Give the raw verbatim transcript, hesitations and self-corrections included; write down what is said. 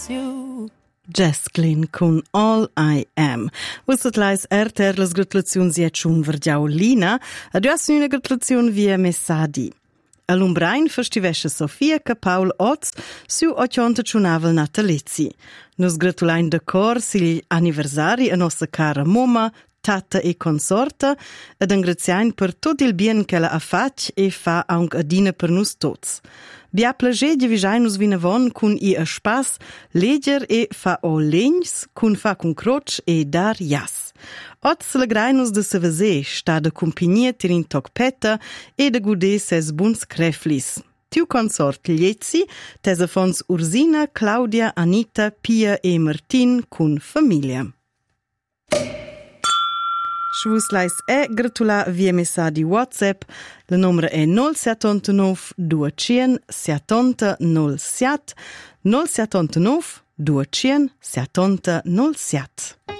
Jesklin con All I Am. Wusset leis erter las gratulaziuns jet schon vergiau Lina, ad jas una gratulaziun via messadi. All'umbrain festivesce Sofia che Paul Oz su ottanta ciunavel natalizzi. Nos gratulain de cor sil anniversari a nossa cara moma, tata e consorta, ed engraziain per tot il bien che la ha fatg e fa aunc adina per nus tots. Bia plager di visainus vinavon cun i a spas, leger e fa o legns, cun fa cun croc e dar jas. Oz legrainus de se vese, sta de compagnia tirin toc peta e de gude ses buns creflis. Tiu consort lietzi, tesa fons Ursina, Claudia, Anita, Pia e Martin cun famiglia. Svus lais e gratula via messadi WhatsApp. Le numero è nol sette nove due zero sette nol sette nol sette nove due zero sette nol sette.